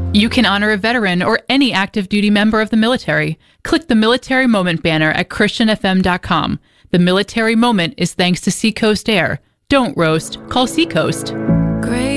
You can honor a veteran or any active duty member of the military. Click the Military Moment banner at christianfm.com. The Military Moment is thanks to Seacoast Air. Don't roast. Call Seacoast. Great.